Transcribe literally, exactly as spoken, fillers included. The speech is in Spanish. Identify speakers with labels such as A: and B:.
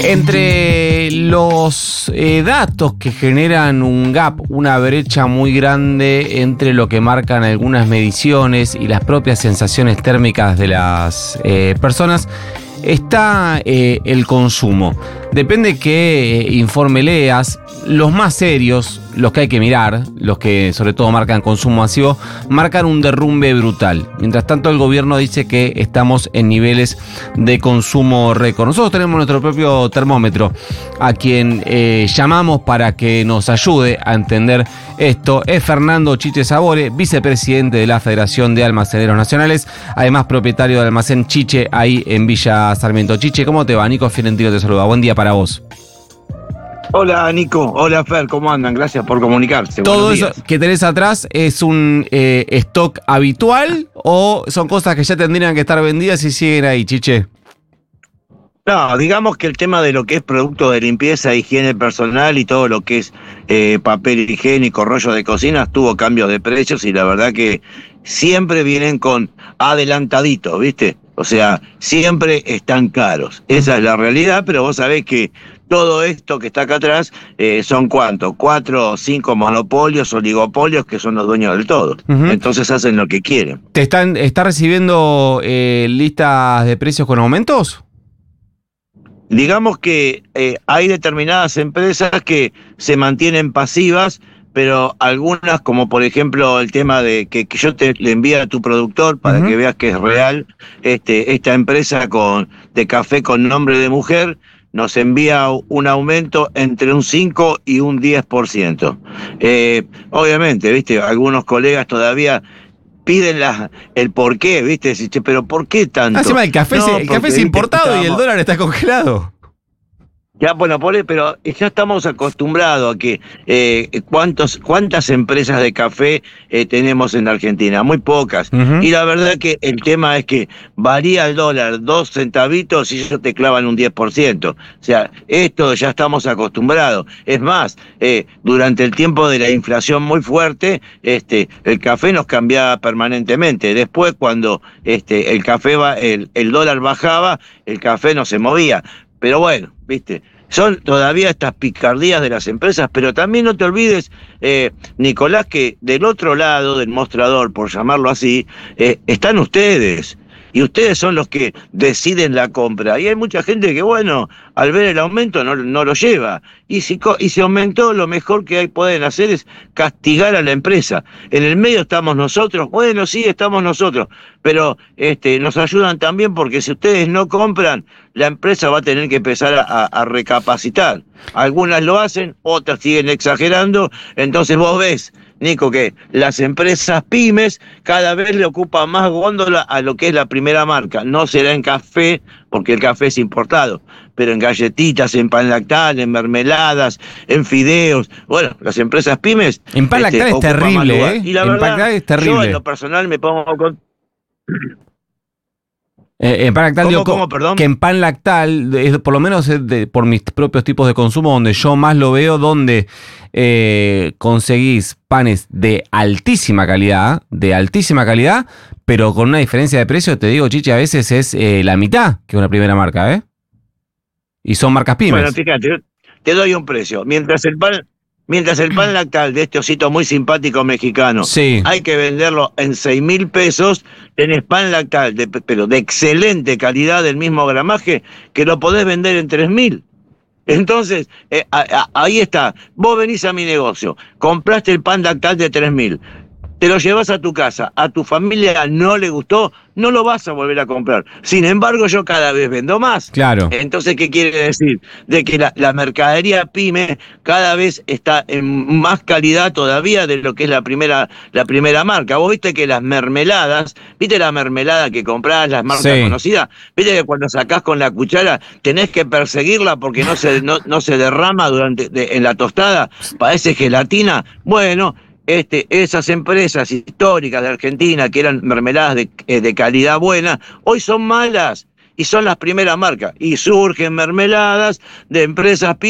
A: Entre los eh, datos que generan un gap, una brecha muy grande entre lo que marcan algunas mediciones y las propias sensaciones térmicas de las eh, personas, está eh, el consumo. Depende qué eh, informe leas. Los más serios, los que hay que mirar, los que sobre todo marcan consumo masivo, marcan un derrumbe brutal. Mientras tanto, el gobierno dice que estamos en niveles de consumo récord. Nosotros tenemos nuestro propio termómetro, a quien eh, llamamos para que nos ayude a entender esto. Es Fernando Chiche Sabore, vicepresidente de la Federación de Almaceneros Nacionales, además propietario del almacén Chiche ahí en Villa Sarmiento. Chiche, ¿cómo te va? Nico Fiorentino te saluda. Buen día para vos.
B: Hola Nico, hola Fer, ¿cómo andan? Gracias por comunicarse.
A: ¿Todo eso que tenés atrás es un eh, stock habitual o son cosas que ya tendrían que estar vendidas y siguen ahí, Chiche?
B: No, digamos que el tema de lo que es producto de limpieza, higiene personal y todo lo que es eh, papel higiénico, rollo de cocina, tuvo cambios de precios y la verdad que siempre vienen con adelantaditos, ¿viste? O sea, siempre están caros. Esa es la realidad, pero vos sabés que todo esto que está acá atrás eh, son ¿cuánto? Cuatro o cinco monopolios, oligopolios que son los dueños del todo. Uh-huh. Entonces hacen lo que quieren.
A: ¿Te están, está recibiendo eh, listas de precios con aumentos?
B: Digamos que eh, hay determinadas empresas que se mantienen pasivas, pero algunas, como por ejemplo el tema de que, que yo te le envíe a tu productor para uh-huh. que veas que es real, este, esta empresa con, de café con nombre de mujer, nos envía un aumento entre un cinco y un diez por ciento. Eh, obviamente, viste, algunos colegas todavía piden la, el por qué, viste, pero ¿por qué tanto?
A: Encima el café, no, se, el café es importado estábamos... y el dólar está congelado.
B: Ya, bueno, por, pero ya estamos acostumbrados a que eh, cuántos, cuántas empresas de café eh, tenemos en Argentina, muy pocas. Uh-huh. Y la verdad que el tema es que varía el dólar dos centavitos y ellos te clavan un diez por ciento. O sea, esto ya estamos acostumbrados. Es más, eh, durante el tiempo de la inflación muy fuerte, este, el café nos cambiaba permanentemente. Después, cuando este, el café va, el, el dólar bajaba, el café no se movía. Pero bueno, viste, son todavía estas picardías de las empresas, pero también no te olvides, eh, Nicolás, que del otro lado del mostrador, por llamarlo así, eh, están ustedes. Y ustedes son los que deciden la compra. Y hay mucha gente que, bueno, al ver el aumento no, no lo lleva. Y si, y si aumentó, lo mejor que hay, pueden hacer es castigar a la empresa. En el medio estamos nosotros. Bueno, sí, estamos nosotros. Pero este, nos ayudan también porque si ustedes no compran, la empresa va a tener que empezar a, a, a recapacitar. Algunas lo hacen, otras siguen exagerando. Entonces vos ves, Nico, que las empresas pymes cada vez le ocupan más góndola a lo que es la primera marca. No será en café, porque el café es importado, pero en galletitas, en pan lactal, en mermeladas, en fideos. Bueno, las empresas pymes...
A: En pan lactal este, es terrible, ¿eh?
B: Y la
A: en
B: verdad,
A: pan lactal es terrible.
B: Yo en lo personal me pongo con...
A: Eh, en pan lactal,
B: ¿Cómo,
A: digo,
B: cómo, perdón?
A: Que en pan lactal, es, por lo menos es de, por mis propios tipos de consumo, donde yo más lo veo, donde eh, conseguís panes de altísima calidad, de altísima calidad, pero con una diferencia de precio, te digo, Chiche, a veces es eh, la mitad que una primera marca, ¿eh? Y son marcas pymes.
B: Bueno, fíjate, te doy un precio. Mientras el pan... Mientras el pan lactal de este osito muy simpático mexicano, sí, hay que venderlo en seis mil pesos, tenés pan lactal, de, pero de excelente calidad, del mismo gramaje, que lo podés vender en tres mil. Entonces, eh, a, a, ahí está. Vos venís a mi negocio, compraste el pan lactal de tres mil, te lo llevas a tu casa, a tu familia no le gustó, no lo vas a volver a comprar. Sin embargo, yo cada vez vendo más.
A: Claro.
B: Entonces, ¿qué quiere decir? De que la, la mercadería pyme cada vez está en más calidad todavía de lo que es la primera, la primera marca. Vos viste que las mermeladas, viste la mermelada que comprás, las marcas sí. conocidas, viste que cuando sacás con la cuchara tenés que perseguirla porque no se, no, no se derrama durante de, en la tostada, parece gelatina. Bueno, Este, esas empresas históricas de Argentina que eran mermeladas de, de calidad buena, hoy son malas y son las primeras marcas. Y surgen mermeladas de empresas